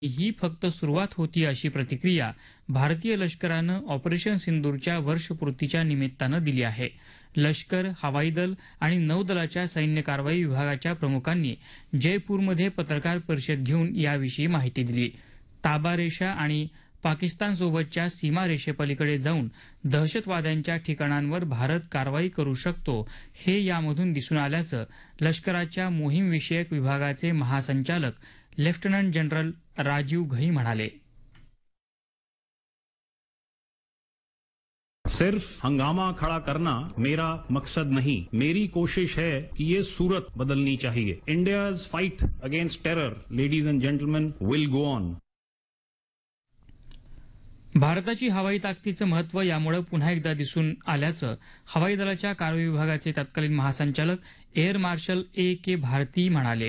ही फक्त सुरुवात होती अशी प्रतिक्रिया भारतीय लष्करानं ऑपरेशन सिंदूरच्या वर्षपूर्तीच्या निमित्तानं दिली आहे. लष्कर, हवाई दल आणि नौदलाच्या सैन्य कारवाई विभागाच्या प्रमुखांनी जयपूरमध्ये पत्रकार परिषद घेऊन याविषयी माहिती दिली. ताबा रेषा आणि पाकिस्तानसोबतच्या सीमारेषेपलीकडे जाऊन दहशतवाद्यांच्या ठिकाणांवर भारत कारवाई करू शकतो हे यामधून दिसून आल्याचं लष्कराच्या मोहीमविषयक विभागाचे महासंचालक लेफ्टनंट जनरल राजीव घई म्हणाले. सिर्फ हंगामा खड़ा करना मेरा मकसद नहीं. मेरी कोशिश है कि ये सूरत बदलनी चाहिए. India's fight against terror, ladies end gentleman, will go on. भारताची हवाई ताकदीचं महत्त्व यामुळे पुन्हा एकदा दिसून आल्याचं हवाई दलाच्या कारवाई विभागाचे तत्कालीन महासंचालक एअर मार्शल A.K. भारती म्हणाले.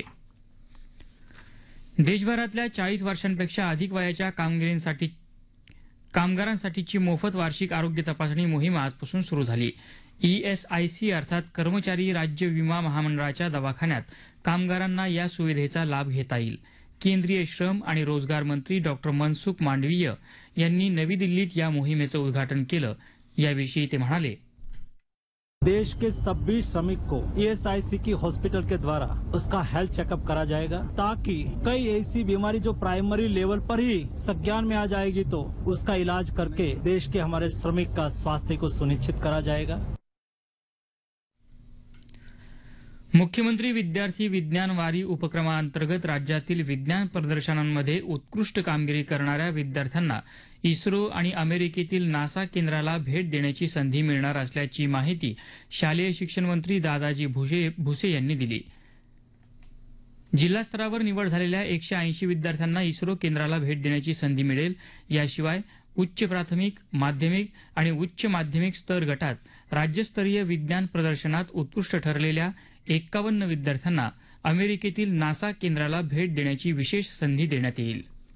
देशभरातल्या 40 वर्षांपेक्षा अधिक वयाच्या कामगारांसाठीची मोफत वार्षिक आरोग्य तपासणी मोहीम आजपासून सुरू झाली. ESIC अर्थात कर्मचारी राज्य विमा महामंडळाच्या दवाखान्यात कामगारांना या सुविधेचा लाभ घेता येईल. केंद्रीय श्रम आणि रोजगार मंत्री डॉक्टर मनसुख मांडवीय यांनी नवी दिल्लीत या मोहिमेचं उद्घाटन केलं. याविषयी ते म्हणाले. देश के सभी श्रमिक को ESIC की हॉस्पिटल के द्वारा उसका हेल्थ चेकअप करा जाएगा, ताकि कई ऐसी बीमारी जो प्राइमरी लेवल पर ही संज्ञान में आ जाएगी तो उसका इलाज करके देश के हमारे श्रमिक का स्वास्थ्य को सुनिश्चित करा जाएगा. मुख्यमंत्री विद्यार्थी विज्ञान वारी उपक्रमांतर्गत राज्यातील विज्ञान प्रदर्शनांमध्ये उत्कृष्ट कामगिरी करणाऱ्या विद्यार्थ्यांना इस्रो आणि अमेरिकेतील नासा केंद्राला भेट देण्याची संधी मिळणार असल्याची माहिती शालेय शिक्षण मंत्री दादाजी भुसे यांनी दिली. जिल्हा स्तरावर निवड झालेल्या 180 विद्यार्थ्यांना इस्रो केंद्राला भेट देण्याची संधी मिळेल. याशिवाय उच्च प्राथमिक, माध्यमिक आणि उच्च माध्यमिक स्तर गटात राज्यस्तरीय विज्ञान प्रदर्शनात उत्कृष्ट ठरलेल्या 51 विद्यार्थ्यांना अमेरिकेतील नासा केंद्राला भेट देण्याची विशेष संधी देण्यात येईल.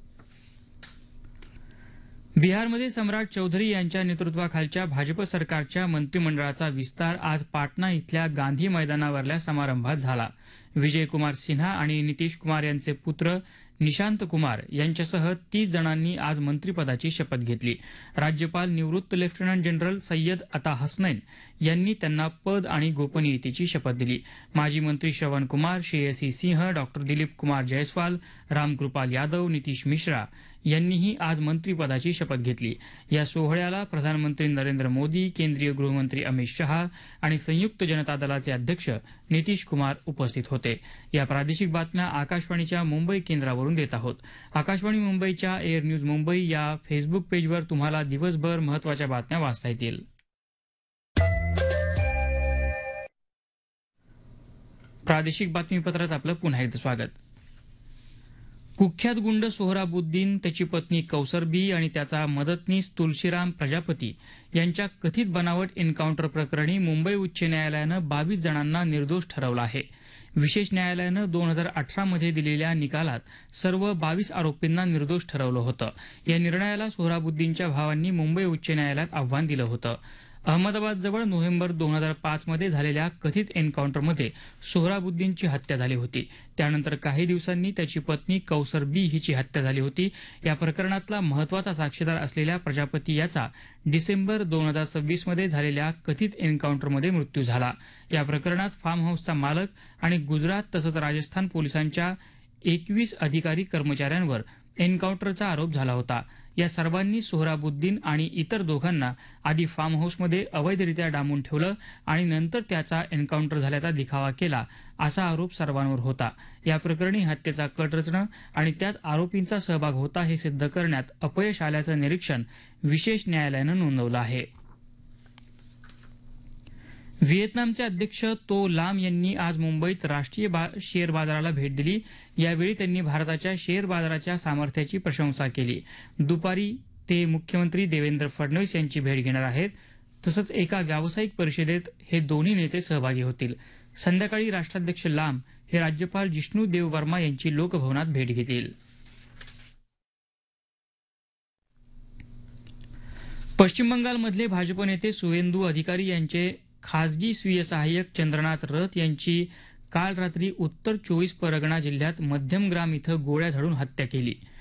बिहारमध्ये सम्राट चौधरी यांच्या नेतृत्वाखालच्या भाजप सरकारच्या मंत्रिमंडळाचा विस्तार आज पाटणा इथल्या गांधी मैदानावरल्या समारंभात झाला. विजयकुमार सिन्हा आणि नितीश कुमार यांचे पुत्र निशांत कुमार यांच्यासह 30 जणांनी आज मंत्रिपदाची शपथ घेतली. राज्यपाल निवृत्त लेफ्टनंट जनरल सय्यद अता हसनैन यांनी त्यांना पद आणि गोपनीयतेची शपथ दिली. माजी मंत्री श्रवण कुमार, श्रेयसी सिंह, डॉक्टर दिलीप कुमार जयस्वाल, रामकृपाल यादव, नितीश मिश्रा यांनीही आज मंत्रिपदाची शपथ घेतली. या सोहळ्याला प्रधानमंत्री नरेंद्र मोदी, केंद्रीय गृहमंत्री अमित शहा आणि संयुक्त जनता दलाचे अध्यक्ष नितीश कुमार उपस्थित होते. या प्रादेशिक बातम्या आकाशवाणीच्या मुंबई केंद्रावरून देत आहोत. आकाशवाणी मुंबईच्या एअर न्यूज मुंबई या फेसबुक पेजवर तुम्हाला दिवसभर महत्त्वाच्या बातम्या वाचता येतील. प्रादेशिक बातमीपत्रात आपलं पुन्हा एकदा स्वागत. कुख्यात गुंड सोहराबुद्दीन, त्याची पत्नी कौसर बी आणि त्याचा मदतनीस तुलशीराम प्रजापती यांच्या कथित बनावट एन्काउंटर प्रकरणी मुंबई उच्च न्यायालयानं 22 जणांना निर्दोष ठरवलं आहे. विशेष न्यायालयानं 2018 मध्ये दिलेल्या निकालात सर्व 22 आरोपींना निर्दोष ठरवलं होतं. या निर्णयाला सोहराबुद्दीनच्या भावांनी मुंबई उच्च न्यायालयात आव्हान दिलं होतं. अहमदाबादजवळ नोव्हेंबर 2005 मध्ये झालेल्या कथित एन्काउंटरमध्ये सोहराबुद्दीनची हत्या झाली होती. त्यानंतर काही दिवसांनी त्याची पत्नी कौसर बी हिची हत्या झाली होती. या प्रकरणातला महत्त्वाचा साक्षीदार असलेल्या प्रजापती याचा डिसेंबर 2026 मध्ये झालेल्या कथित एन्काउंटरमध्ये मृत्यू झाला. या प्रकरणात फार्म हाऊसचा मालक आणि गुजरात तसंच राजस्थान पोलिसांच्या 21 अधिकारी कर्मचाऱ्यांवर एन्काउंटरचा आरोप झाला होता. या सर्वांनी सोहराबुद्दीन आणि इतर दोघांना आधी फार्म हाऊसमध्ये अवैधरित्या डांबून ठेवलं आणि नंतर त्याचा एन्काउंटर झाल्याचा दिखावा केला, असा आरोप सर्वांवर होता. या प्रकरणी हत्येचा कट रचणं आणि त्यात आरोपींचा सहभाग होता हे सिद्ध करण्यात अपयश आल्याचं निरीक्षण विशेष न्यायालयानं नोंदवलं आहे. व्हिएतनामचे अध्यक्ष तो लाम यांनी आज मुंबईत राष्ट्रीय शेअर बाजाराला भेट दिली. यावेळी त्यांनी भारताच्या शेअर बाजाराच्या सामर्थ्याची प्रशंसा केली. दुपारी ते मुख्यमंत्री देवेंद्र फडणवीस यांची भेट घेणार आहेत. तसंच एका व्यावसायिक परिषदेत हे दोन्ही नेते सहभागी होतील. संध्याकाळी राष्ट्राध्यक्ष लाम हे राज्यपाल जिष्णू देव वर्मा यांची लोकभवनात भेट घेतील. पश्चिम बंगालमधले भाजप नेते सुवेंदू अधिकारी यांचे खासगी स्वीय सहाय्यक चंद्रनाथ रथ यांची काल रात्री उत्तर 24 परगणा जिल्ह्यात मध्यमग्राम इथं गोळ्या झाडून हत्या केली.